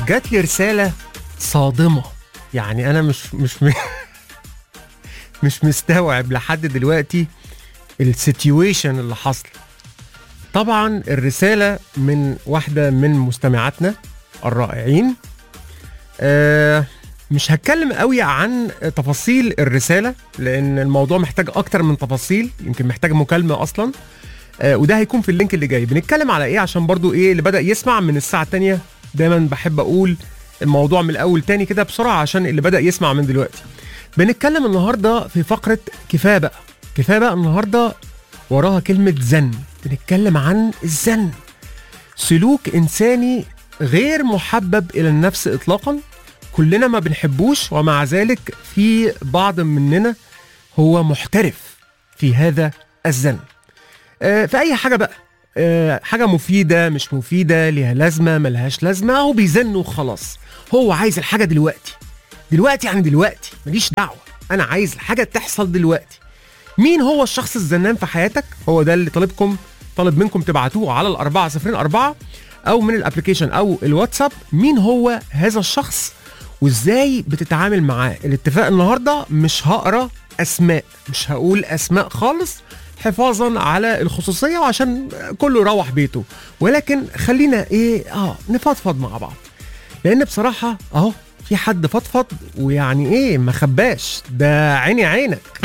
جات لي رسالة صادمة. يعني أنا مش مستوعب لحد دلوقتي السيتويشن اللي حصل. طبعا الرسالة من واحدة من مستمعاتنا الرائعين. مش هتكلم قوي عن تفاصيل الرسالة لأن الموضوع محتاج أكتر من تفاصيل، يمكن محتاج مكالمة أصلا. وده هيكون في اللينك اللي جاي. بنتكلم على إيه عشان برضو إيه اللي بدأ يسمع من الساعة التانية. دايما بحب أقول الموضوع من الأول تاني كده بسرعة عشان اللي بدأ يسمع من دلوقتي. بنتكلم النهاردة في فقرة كفاية بقى. كفاية بقى النهاردة وراها كلمة زن. بنتكلم عن الزن، سلوك إنساني غير محبب إلى النفس إطلاقا. كلنا ما بنحبوش، ومع ذلك في بعض مننا هو محترف في هذا الزن. في أي حاجة بقى، حاجة مفيدة مش مفيدة، ليها لازمة ملهاش لازمة، هو بيزن وخلاص. هو عايز الحاجة دلوقتي يعني دلوقتي، ماليش دعوة، أنا عايز الحاجة تحصل دلوقتي. مين هو الشخص الزنان في حياتك؟ هو ده اللي طالب منكم تبعتوه على 4004 أو من الابليكيشن أو الواتساب. مين هو هذا الشخص وإزاي بتتعامل معاه؟ الاتفاق النهاردة مش هقرأ أسماء، مش هقول أسماء خالص حفاظا على الخصوصية وعشان كله يروح بيته، ولكن خلينا نفضفض مع بعض. لأن بصراحة في حد فضفض ويعني ما خباش، ده عيني عينك.